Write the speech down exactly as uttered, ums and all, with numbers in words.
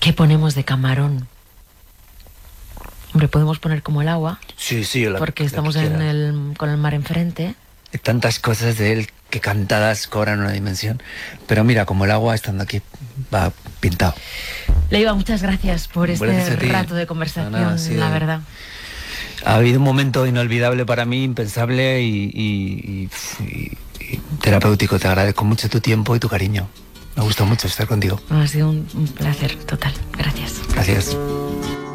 ¿Qué ponemos de Camarón? Hombre, podemos poner Como el agua. Sí, sí, la, porque estamos en el, con el mar enfrente. Hay tantas cosas de él que cantadas cobran una dimensión. Pero mira, Como el agua, estando aquí, va pintado. Leiva, muchas gracias por este Gracias rato de conversación, nada, sí, la verdad. Ha habido un momento inolvidable para mí, impensable y, y, y, y, y terapéutico. Te agradezco mucho tu tiempo y tu cariño. Me gustó mucho estar contigo. Ha sido un, un placer total. Gracias. Gracias.